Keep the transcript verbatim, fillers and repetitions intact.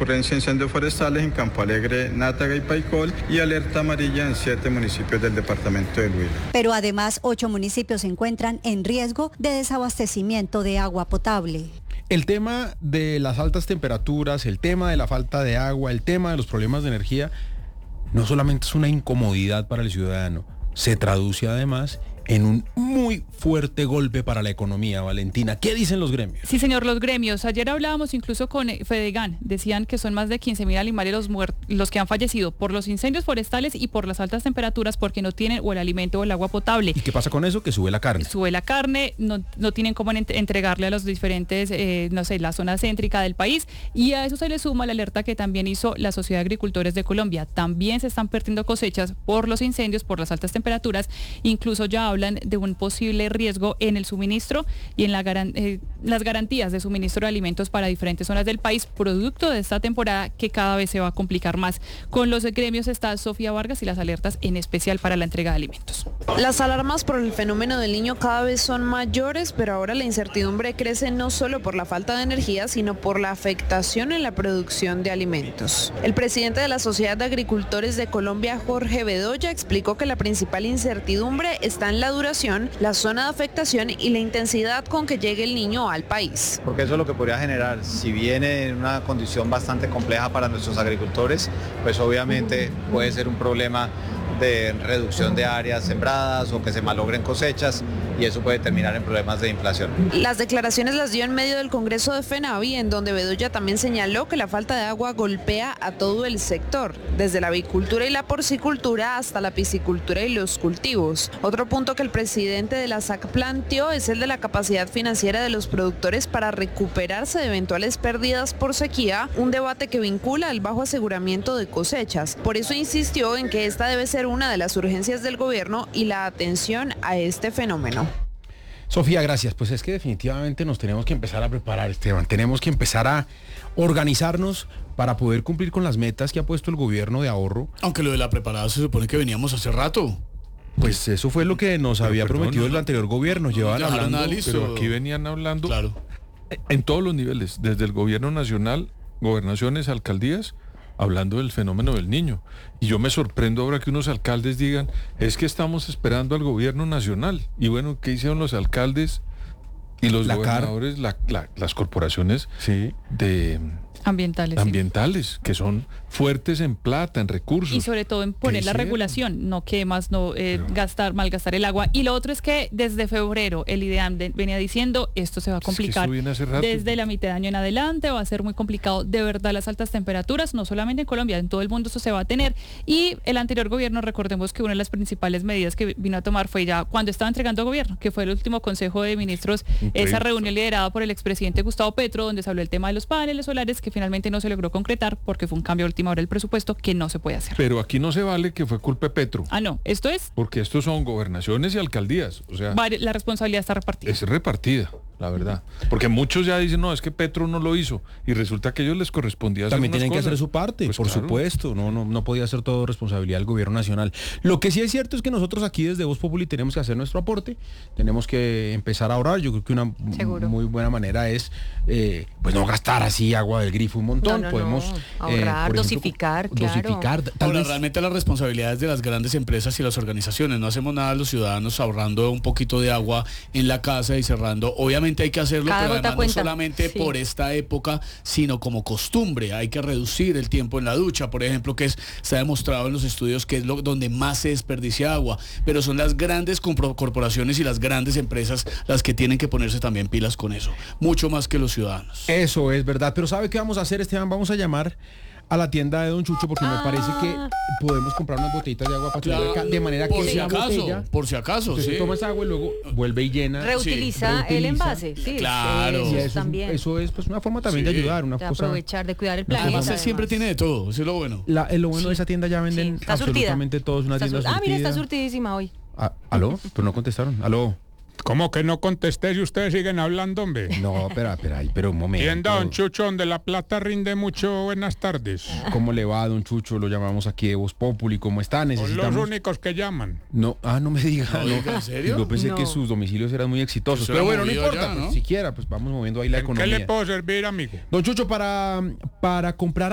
ocurrencia de incendios forestales en Campo Alegre, Nátaga y Paicol y alerta amarilla en siete municipios del departamento del Huila. Pero además, ocho municipios se encuentran en riesgo de desabastecimiento de agua potable. El tema de las altas temperaturas, el tema de la falta de agua, el tema de los problemas de energía, no solamente es una incomodidad para el ciudadano, se traduce además en un muy fuerte golpe para la economía. Valentina, ¿qué dicen los gremios? Sí, señor, los gremios. Ayer hablábamos incluso con Fedegan. Decían que son más de quince mil animales los, muert- los que han fallecido por los incendios forestales y por las altas temperaturas porque no tienen o el alimento o el agua potable. ¿Y qué pasa con eso? Que sube la carne. Sube la carne, no, no tienen cómo ent- entregarle a los diferentes, eh, no sé, la zona céntrica del país. Y a eso se le suma la alerta que también hizo la Sociedad de Agricultores de Colombia. También se están perdiendo cosechas por los incendios, por las altas temperaturas. Incluso ya hablan de un posible riesgo en el suministro y en la garan- eh, las garantías de suministro de alimentos para diferentes zonas del país, producto de esta temporada que cada vez se va a complicar más. Con los gremios está Sofía Vargas y las alertas en especial para la entrega de alimentos. Las alarmas por el fenómeno del Niño cada vez son mayores, pero ahora la incertidumbre crece no solo por la falta de energía, sino por la afectación en la producción de alimentos. El presidente de la Sociedad de Agricultores de Colombia, Jorge Bedoya, explicó que la principal incertidumbre está en la duración, la zona de afectación y la intensidad con que llegue el niño al país. Porque eso es lo que podría generar, si viene en una condición bastante compleja para nuestros agricultores, pues obviamente puede ser un problema de reducción de áreas sembradas o que se malogren cosechas y eso puede terminar en problemas de inflación. Las declaraciones las dio en medio del Congreso de FENAVI, en donde Bedoya también señaló que la falta de agua golpea a todo el sector, desde la avicultura y la porcicultura hasta la piscicultura y los cultivos. Otro punto que el presidente de la S A C planteó es el de la capacidad financiera de los productores para recuperarse de eventuales pérdidas por sequía, un debate que vincula al bajo aseguramiento de cosechas. Por eso insistió en que esta debe ser una de las urgencias del gobierno y la atención a este fenómeno. Sofía, gracias. Pues es que definitivamente nos tenemos que empezar a preparar, Esteban. Tenemos que empezar a organizarnos para poder cumplir con las metas que ha puesto el gobierno de ahorro. Aunque lo de la preparada se supone que veníamos hace rato. Pues eso fue lo que nos Pero había perdón, prometido no, el anterior gobierno. no, Llevan no, hablando... nada listo. Pero aquí venían hablando Claro. en todos los niveles, desde el gobierno nacional, gobernaciones, alcaldías, hablando del fenómeno del niño. Y yo me sorprendo ahora que unos alcaldes digan, es que estamos esperando al gobierno nacional. Y bueno, ¿qué hicieron los alcaldes y los La gobernadores, la, la, las corporaciones Sí. de Ambientales. Sí. ambientales, que son fuertes en plata, en recursos? Y sobre todo en poner la hicieron? regulación, no que más no eh, Pero- gastar, malgastar el agua. Y lo otro es que desde febrero el IDEAM de- venía diciendo esto se va a Es que eso complicar viene hace rato. desde la mitad de año en adelante, va a ser muy complicado. De verdad las altas temperaturas, no solamente en Colombia, en todo el mundo eso se va a tener. Y el anterior gobierno, recordemos que una de las principales medidas que vino a tomar fue ya cuando estaba entregando gobierno, que fue el último Consejo de Ministros, Increíble. esa reunión liderada por el expresidente Gustavo Petro, donde se habló el tema de los paneles solares, que finalmente no se logró concretar porque fue un cambio a última hora del presupuesto que no se puede hacer. Pero aquí no se vale que fue culpa de Petro, Ah, no, esto es, porque estos son gobernaciones y alcaldías, o sea, vari- la responsabilidad está repartida. es repartida, la verdad. Porque muchos ya dicen, no, es que Petro no lo hizo, y resulta que a ellos les correspondía hacer También unas tienen que cosas. hacer su parte, Pues por claro. supuesto. No, no, no podía ser todo responsabilidad del gobierno nacional. Lo que sí es cierto es que nosotros aquí desde Voz Populi tenemos que hacer nuestro aporte, tenemos que empezar a ahorrar. Yo creo que una m- Seguro. muy buena manera es eh, pues no gastar así agua del grifo un montón. No, no, Podemos no. eh, Ahorrar, por ejemplo, dosificar, claro. dosificar. Tal Ahora, vez- realmente la responsabilidad es de las grandes empresas y las organizaciones. No hacemos nada los ciudadanos ahorrando un poquito de agua en la casa y cerrando. Obviamente hay que hacerlo, Cada pero gota además cuenta. no solamente Sí. por esta época, sino como costumbre. Hay que reducir el tiempo en la ducha, por ejemplo, que es, se ha demostrado en los estudios que es lo, donde más se desperdicia agua. Pero son las grandes compro- corporaciones y las grandes empresas las que tienen que ponerse también pilas con eso. Mucho más que los ciudadanos. Eso es verdad, pero ¿sabe qué vamos a hacer, Esteban? Vamos a llamar a la tienda de Don Chucho porque me parece que podemos comprar unas botellitas de agua para Claro, acá, de manera por que si la acaso, botella, por si acaso, usted sí. toma esa agua y luego vuelve y llena. Reutiliza Sí, el reutiliza. envase. Sí, Claro. eso Y es eso, también. es, eso es pues una forma también Sí. de ayudar, una De cosa. aprovechar, de cuidar el planeta. Además, él además. siempre tiene de todo, eso es lo bueno. La, eh, lo bueno de esa tienda ya venden Sí, está surtida. absolutamente todo, es una Está tienda sur- Ah, mira, está surtida. surtidísima hoy. Ah, ¿aló? Pero no contestaron. ¿Aló? ¿Cómo que no contesté si ustedes siguen hablando, hombre? No, espera, espera, ahí, pero un momento. Tienda Don Chucho, donde la plata rinde mucho. Buenas tardes. ¿Cómo le va, Don Chucho? Lo llamamos aquí de Voz Populi. ¿Cómo está? Son Necesitamos... los únicos que llaman. No, ah, no me diga. No, no. diga, ¿en serio? Yo pensé No. que sus domicilios eran muy exitosos. Eso Pero era bueno, no movido importa. allá, ¿no? Pues, siquiera, pues vamos moviendo ahí la ¿En qué economía. le puedo servir, amigo? Don Chucho, para, para comprar